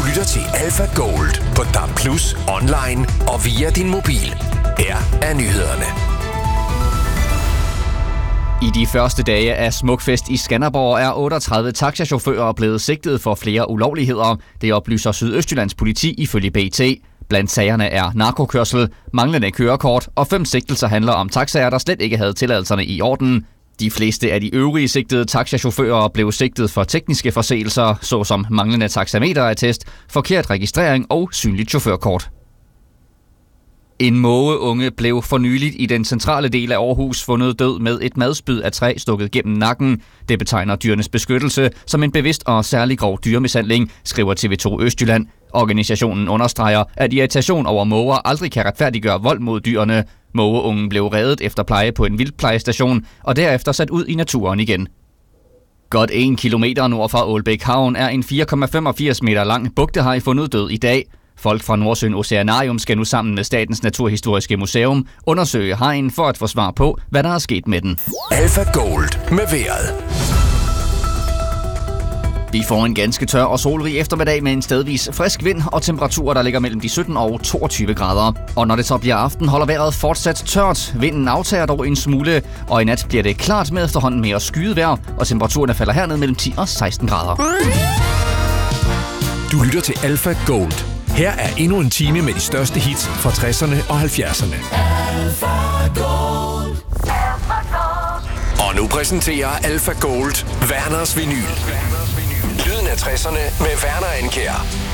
lytter til Alpha Gold på DAB+, online og via din mobil. Her er nyhederne. I de første dage af Smukfest i Skanderborg er 38 taxachauffører blevet sigtet for flere ulovligheder. Det oplyser Sydøstjyllands politi ifølge BT. Blandt sagerne er narkokørsel, manglende kørekort og 5 sigtelser handler om taxaer, der slet ikke havde tilladelserne i orden. De fleste af de øvrige sigtede taxachauffører blev sigtet for tekniske forseelser, såsom manglende taxameterattest, forkert registrering og synligt chaufførkort. En mågeunge blev for nyligt i den centrale del af Aarhus fundet død med et madspyd af træ stukket gennem nakken. Det betegner Dyrenes Beskyttelse som en bevidst og særlig grov dyremishandling, skriver TV2 Østjylland. Organisationen understreger, at irritation over måger aldrig kan retfærdiggøre vold mod dyrene. Mågeungen blev reddet efter pleje på en vildtplejestation og derefter sat ud i naturen igen. Godt 1 kilometer nord for Ålbæk Havn er en 4,85 meter lang bugtehaj fundet død i dag. Folk fra Nordsøen Oceanarium skal nu sammen med Statens Naturhistoriske Museum undersøge hajen for at få svar på, hvad der er sket med den. Alpha Gold med vejret. Vi får en ganske tør og solrig eftermiddag med en stedvis frisk vind og temperaturer, der ligger mellem de 17 og 22 grader. Og når det så bliver aften, holder vejret fortsat tørt. Vinden aftager dog en smule, og i nat bliver det klart med efterhånden mere skyet vejr, og temperaturerne falder herned mellem 10 og 16 grader. Du lytter til Alpha Gold. Her er endnu en time med de største hits fra 60'erne og 70'erne. Og nu præsenterer Alpha Gold Werners Vinyl. Lyden af 60'erne med Werner Ankjær.